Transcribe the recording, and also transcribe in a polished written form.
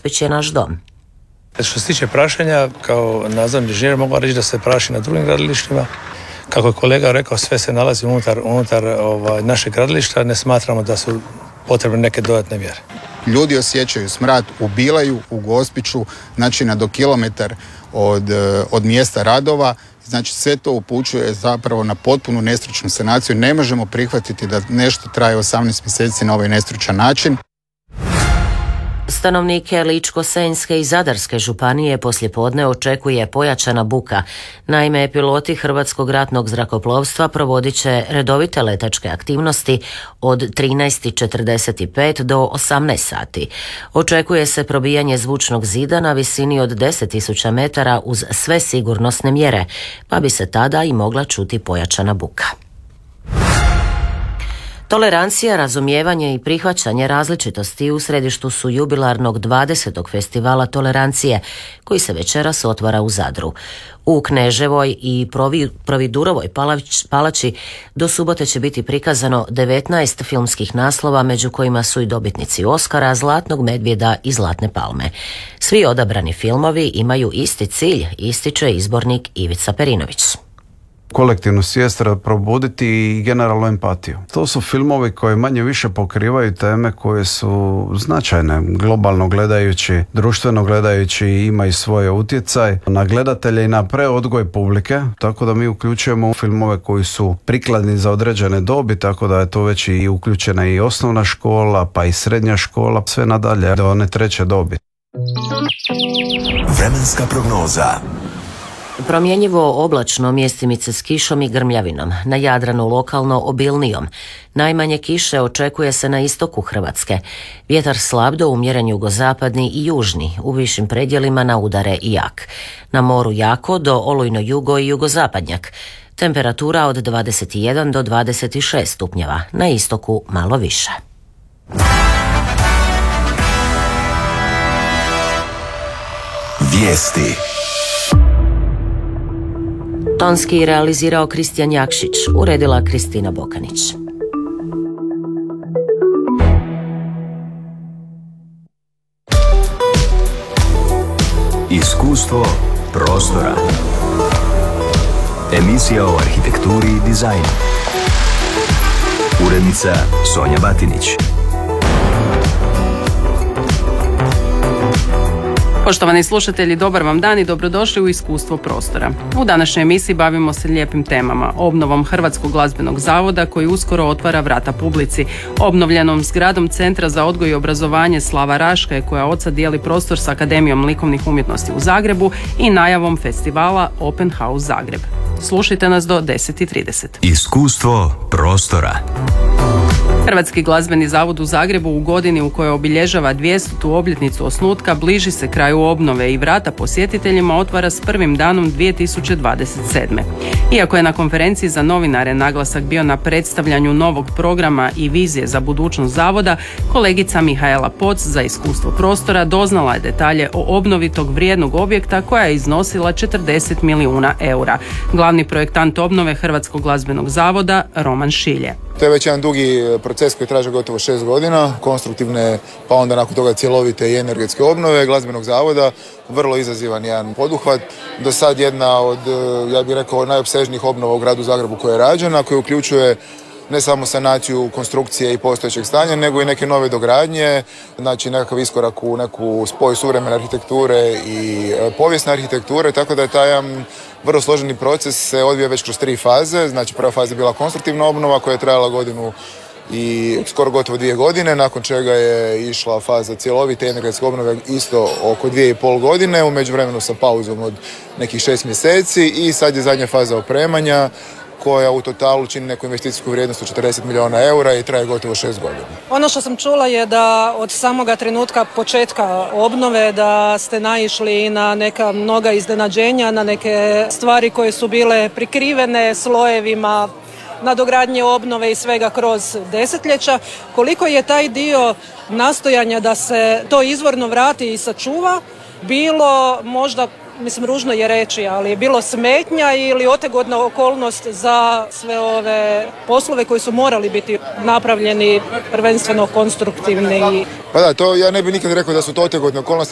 Gospić je naš dom. Što se tiče prašenja, kao nadzorni inženjer mogu reći da se praši na drugim gradilištima. Kako je kolega rekao, sve se nalazi unutar našeg gradilišta, ne smatramo da su potrebne neke dodatne mjere. Ljudi osjećaju smrad u Bilaju, u Gospiću, znači na do kilometar od mjesta radova. Znači sve to upućuje zapravo na potpunu nestručnu sanaciju. Ne možemo prihvatiti da nešto traje 18 mjeseci na ovaj nestručan način. Stanovnike Ličko-senjske i Zadarske županije poslijepodne očekuje pojačana buka. Naime, piloti Hrvatskog ratnog zrakoplovstva provodit će redovite letačke aktivnosti od 13:45 do 18 sati. Očekuje se probijanje zvučnog zida na visini od 10.000 metara uz sve sigurnosne mjere, pa bi se tada i mogla čuti pojačana buka. Tolerancija, razumijevanje i prihvaćanje različitosti u središtu su jubilarnog 20. festivala Tolerancije, koji se večeras otvara u Zadru. U Kneževoj i Providurovoj palači do subote će biti prikazano 19 filmskih naslova, među kojima su i dobitnici Oskara, Zlatnog medvjeda i Zlatne palme. Svi odabrani filmovi imaju isti cilj, ističe izbornik Ivica Perinović. Kolektivnu svijest probuditi i generalnu empatiju. To su filmovi koji manje više pokrivaju teme koje su značajne, globalno gledajući, društveno gledajući, imaju svoje utjecaj na gledatelje i na preodgoj publike, tako da mi uključujemo filmove koji su prikladni za određene dobi, tako da je to već i uključena i osnovna škola, pa i srednja škola, sve nadalje do one treće dobi. Vremenska prognoza. Promjenjivo oblačno, mjestimice s kišom i grmljavinom, na Jadranu lokalno obilnijom. Najmanje kiše očekuje se na istoku Hrvatske. Vjetar slab do umjeren jugozapadni i južni, u višim predjelima na udare i jak. Na moru jako do olujno jugo i jugozapadnjak. Temperatura od 21 do 26 stupnjeva, na istoku malo više. Vijesti. Tonski realizirao Kristijan Jakšić, uredila Kristina Bokanić. Iskustvo prostora. Emisija o arhitekturi i dizajnu. Urednica Sonja Batinić. Poštovani slušatelji, dobar vam dan i dobrodošli u Iskustvo prostora. U današnjoj emisiji bavimo se lijepim temama, obnovom Hrvatskog glazbenog zavoda koji uskoro otvara vrata publici, obnovljenom zgradom Centra za odgoj i obrazovanje Slava Raške koja od sad dijeli prostor s Akademijom likovnih umjetnosti u Zagrebu i najavom festivala Open House Zagreb. Slušajte nas do 10:30. Iskustvo prostora. Hrvatski glazbeni zavod u Zagrebu u godini u kojoj obilježava 200. obljetnicu osnutka bliži se kraju obnove i vrata posjetiteljima otvara s prvim danom 2027. Iako je na konferenciji za novinare naglasak bio na predstavljanju novog programa i vizije za budućnost zavoda, kolegica Mihaela Poc za Iskustvo prostora doznala je detalje o obnovi tog vrijednog objekta koja je iznosila 40 milijuna eura. Glavni projektant obnove Hrvatskog glazbenog zavoda Roman Šilje. To je već jedan dugi proces koji traže gotovo 6 godina, konstruktivne, pa onda nakon toga cjelovite i energetske obnove glazbenog zavoda. Vrlo izazivan jedan poduhvat. Do sad jedna od, ja bih rekao, najopsežnijih obnova u gradu Zagrebu koja je rađena, koja uključuje ne samo sanaciju konstrukcije i postojećeg stanja, nego i neke nove dogradnje, znači nekakav iskorak u neku spoj suvremene arhitekture i povijesne arhitekture, tako da je taj vrlo složeni proces se odvija već kroz 3 faze. Znači prva faza je bila konstruktivna obnova koja je trajala godinu i skoro gotovo 2 godine, nakon čega je išla faza cjelovite energetske obnove isto oko 2,5 godine, u međuvremenu sa pauzom od nekih 6 mjeseci i sad je zadnja faza opremanja koja u totalu čini neku investicijsku vrijednost od 40 milijuna eura i traje gotovo 6 godina. Ono što sam čula je da od samoga trenutka početka obnove da ste naišli na neka mnoga iznenađenja, na neke stvari koje su bile prikrivene slojevima nadogradnje obnove i svega kroz desetljeća. Koliko je taj dio nastojanja da se to izvorno vrati i sačuva bilo možda, mislim ružno je reći, ali je bilo smetnja ili otegotna okolnost za sve ove poslove koji su morali biti napravljeni prvenstveno konstruktivni? Pa da, to ja ne bih nikad rekao da su to otegotne okolnosti.